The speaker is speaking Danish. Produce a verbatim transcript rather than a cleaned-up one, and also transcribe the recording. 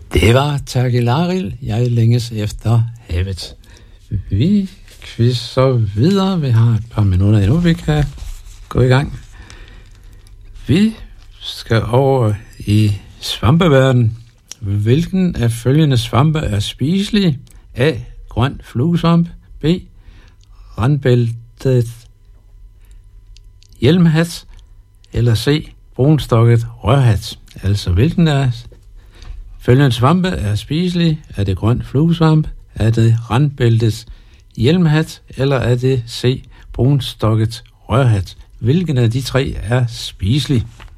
Det var Tagelaril, jeg længes efter havet. Vi quizzer videre. Vi har et par minutter endnu, vi kan gå i gang. Vi skal over i svampeverden. Hvilken af følgende svampe er spiselig? A. Grøn fluesvamp. B. Randbæltet hjelmhat. Eller C. Brunstokket rørhat. Altså, hvilken af følgende svampe er spiselig? Er det grøn fluesvamp? Er det randbæltet hjelmhat? Eller er det C. Brunstokket rørhat? Hvilken af de tre er spiselig?